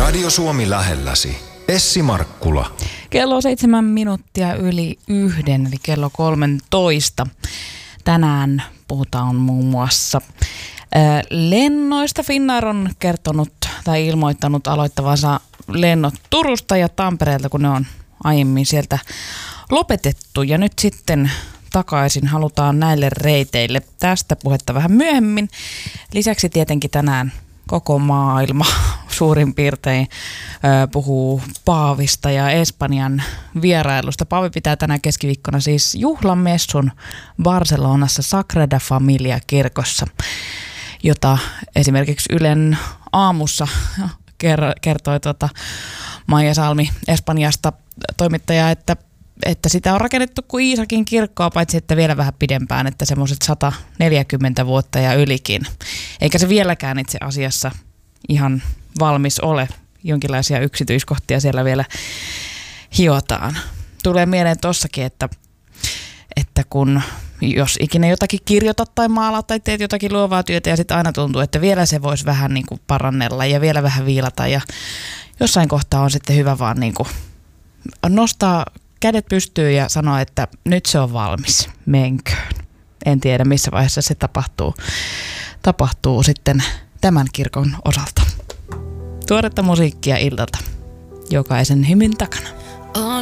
Radio Suomi lähelläsi. Essi Markkula. Kello 7 minuuttia yli 1, eli kello 13. Tänään puhutaan muun muassa lennoista. Finnair on kertonut tai ilmoittanut aloittavansa lennot Turusta ja Tampereelta, kun ne on aiemmin sieltä lopetettu. Ja nyt sitten takaisin halutaan näille reiteille. Tästä puhetta vähän myöhemmin. Lisäksi tietenkin tänään koko maailma suurin piirtein puhuu Paavista ja Espanjan vierailusta. Paavi pitää tänä keskiviikkona siis juhlamessun Barcelonassa Sagrada Familia -kirkossa, jota esimerkiksi Ylen aamussa kertoi Maija Salmi Espanjasta toimittaja, että sitä on rakennettu kuin Iisakin kirkkoa, paitsi että vielä vähän pidempään, että semmoiset 140 vuotta ja ylikin. Eikä se vieläkään itse asiassa ihan valmis ole. Jonkinlaisia yksityiskohtia siellä vielä hiotaan. Tulee mieleen tossakin, että kun jos ikinä jotakin kirjoitat tai maalaat tai teet jotakin luovaa työtä ja sitten aina tuntuu, että vielä se voisi vähän niin kuin parannella ja vielä vähän viilata ja jossain kohtaa on sitten hyvä vaan niin kuin nostaa kädet pystyyn ja sanoa, että nyt se on valmis, menköön. En tiedä missä vaiheessa se tapahtuu sitten tämän kirkon osalta. Tuoretta musiikkia illalta jokaisen hymyn takana.